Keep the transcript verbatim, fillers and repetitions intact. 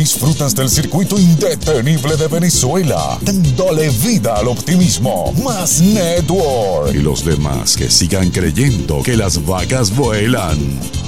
disfrutas del circuito indetenible de Venezuela, dándole vida al optimismo. Más Network. Y los demás que sigan creyendo que las vacas vuelan.